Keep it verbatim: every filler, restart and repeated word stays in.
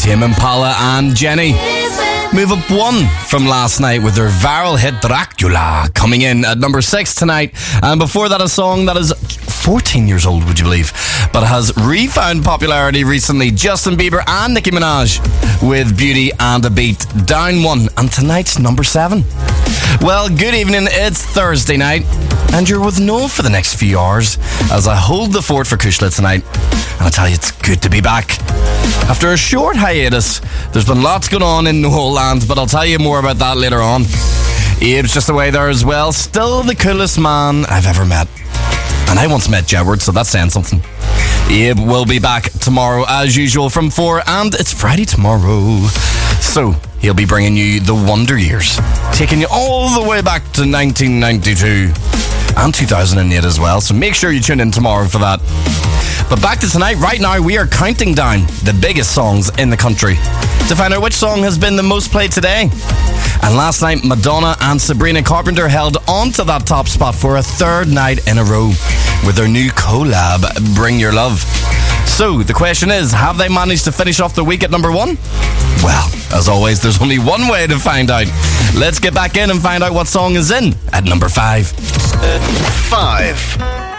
Tame Impala and Jenny move up one from last night with their viral hit Dracula, coming in at number six tonight. And before that, a song that is fourteen years old, would you believe, but has refound popularity recently. Justin Bieber and Nicki Minaj with Beauty and a Beat, down one, and tonight's number seven. Well, good evening, it's Thursday night, and you're with Noel for the next few hours as I hold the fort for Kushla tonight. And I tell you, it's good to be back. After a short hiatus, there's been lots going on in Noel land, but I'll tell you more about that later on. Abe's just away there as well, still the coolest man I've ever met. And I once met Jedward, so that's saying something. Abe will be back tomorrow as usual from four, and it's Friday tomorrow. So he'll be bringing you the Wonder Years, taking you all the way back to nineteen ninety-two and two thousand eight as well. So make sure you tune in tomorrow for that. But back to tonight. Right now we are counting down the biggest songs in the country to find out which song has been the most played today. And last night, Madonna and Sabrina Carpenter held on to that top spot for a third night in a row with their new collab, Bring Your Love. So the question is, have they managed to finish off the week at number one? Well, as always, there's only one way to find out. Let's get back in and find out what song is in at number five. Five.